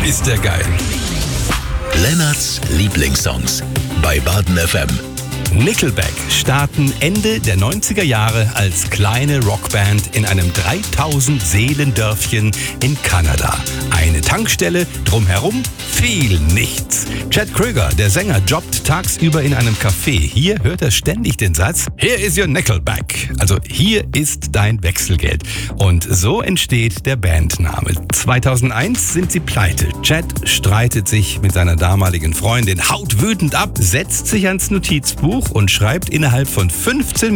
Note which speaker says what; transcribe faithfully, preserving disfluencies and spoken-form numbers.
Speaker 1: ist der geil.
Speaker 2: Lennarts Lieblingssongs bei Baden F M.
Speaker 1: Nickelback starten Ende der neunziger Jahre als kleine Rockband in einem dreitausend Seelendörfchen in Kanada. Eine Tankstelle, drumherum viel nichts. Chad Kroeger, der Sänger, jobbt tagsüber in einem Café. Hier hört er ständig den Satz, "Here is your Nickelback." Also hier ist dein Wechselgeld. Und so entsteht der Bandname. zweitausendeins sind sie pleite. Chad streitet sich mit seiner damaligen Freundin haut wütend ab, setzt sich ans Notizbuch und schreibt innerhalb von fünfzehn